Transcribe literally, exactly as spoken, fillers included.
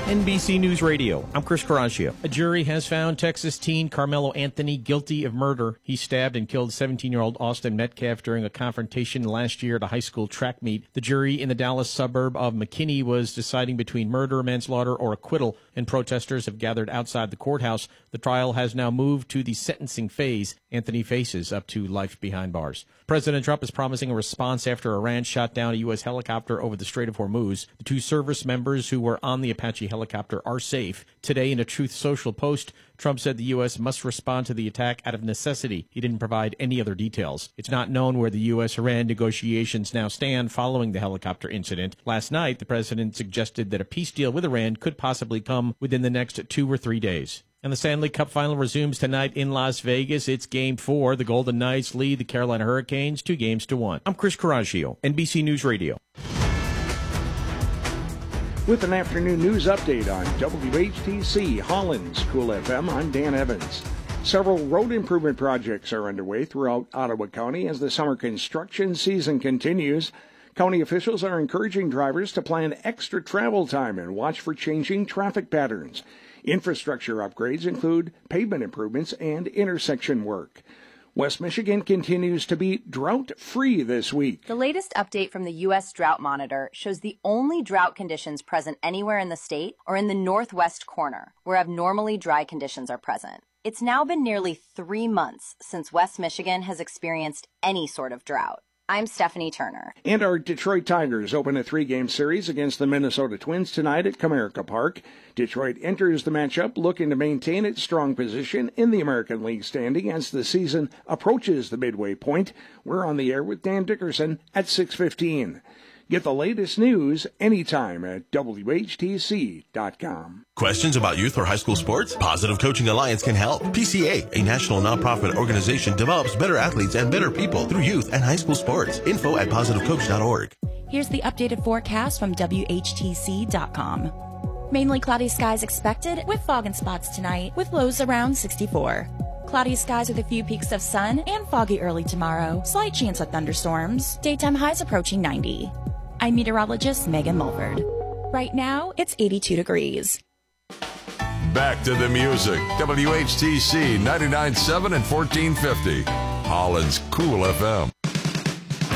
N B C News Radio, I'm Chris Caraccio. A jury has found Texas teen Carmelo Anthony guilty of murder. He stabbed and killed seventeen-year-old Austin Metcalf during a confrontation last year at a high school track meet. The jury in the Dallas suburb of McKinney was deciding between murder, manslaughter, or acquittal, and protesters have gathered outside the courthouse. The trial has now moved to the sentencing phase. Anthony faces up to life behind bars. President Trump is promising a response after Iran shot down a U S helicopter over the Strait of Hormuz. The two service members who were on the Apache helicopter are safe. Today, in a Truth Social post, Trump said the U S must respond to the attack out of necessity. He didn't provide any other details. It's not known where the U S Iran negotiations now stand following the helicopter incident. Last night, the president suggested that a peace deal with Iran could possibly come within the next two or three days. And the Stanley Cup Final resumes tonight in Las Vegas. It's Game four. The Golden Knights lead the Carolina Hurricanes two games to one. I'm Chris Caraccio, N B C News Radio. With an afternoon news update on W H T C Holland's Cool F M, I'm Dan Evans. Several road improvement projects are underway throughout Ottawa County as the summer construction season continues. County officials are encouraging drivers to plan extra travel time and watch for changing traffic patterns. Infrastructure upgrades include pavement improvements and intersection work. West Michigan continues to be drought-free this week. The latest update from the U S Drought Monitor shows the only drought conditions present anywhere in the state are in the northwest corner, where abnormally dry conditions are present. It's now been nearly three months since West Michigan has experienced any sort of drought. I'm Stephanie Turner. And our Detroit Tigers open a three-game series against the Minnesota Twins tonight at Comerica Park. Detroit enters the matchup looking to maintain its strong position in the American League standing as the season approaches the midway point. We're on the air with Dan Dickerson at six fifteen. Get the latest news anytime at W H T C dot com. Questions about youth or high school sports? Positive Coaching Alliance can help. P C A, a national nonprofit organization, develops better athletes and better people through youth and high school sports. Info at positive coach dot org. Here's the updated forecast from W H T C dot com. Mainly cloudy skies expected with fog and spots tonight with lows around sixty-four. Cloudy skies with a few peaks of sun and foggy early tomorrow. Slight chance of thunderstorms. Daytime highs approaching ninety. I'm meteorologist Megan Mulford. Right now, it's eighty-two degrees. Back to the music. W H T C ninety-nine point seven and fourteen fifty. Holland's Cool F M.